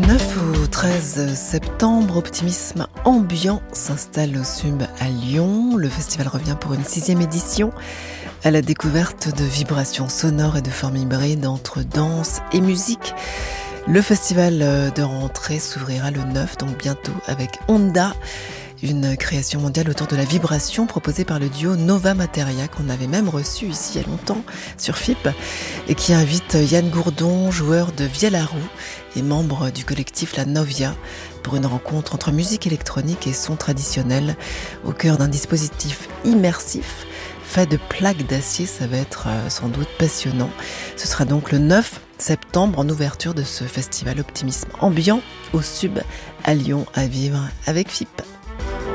9 au 13 septembre, Optimisme Ambiant s'installe au SUB à Lyon. Le festival revient pour une 6e édition à la découverte de vibrations sonores et de formes hybrides entre danse et musique. Le festival de rentrée s'ouvrira le 9, donc bientôt, avec Onda, une création mondiale autour de la vibration proposée par le duo Nova Materia, qu'on avait même reçu ici il y a longtemps sur FIP, et qui invite Yann Gourdon, joueur de vielle à roue et membre du collectif La Novia, pour une rencontre entre musique électronique et son traditionnel au cœur d'un dispositif immersif fait de plaques d'acier. Ça va être sans doute passionnant. Ce sera donc le 9 septembre en ouverture de ce festival Optimisme Ambiant au SUB à Lyon, à vivre avec FIP.